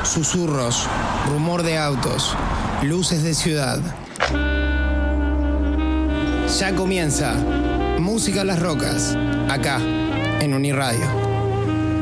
susurros, rumor de autos, luces de ciudad. Ya comienza Música a las Rocas, acá, en Uniradio.